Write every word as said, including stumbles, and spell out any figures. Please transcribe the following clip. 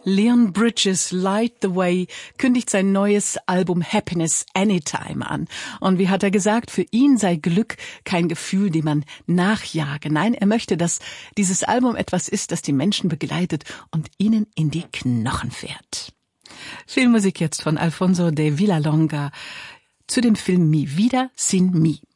Leon Bridges, Light the Way, kündigt sein neues Album Happiness Anytime an. Und wie hat er gesagt, für ihn sei Glück kein Gefühl, dem man nachjage. Nein, er möchte, dass dieses Album etwas ist, das die Menschen begleitet und ihnen in die Knochen fährt. Filmmusik jetzt von Alfonso de Villalonga zu dem Film Mi Vida Sin Mi.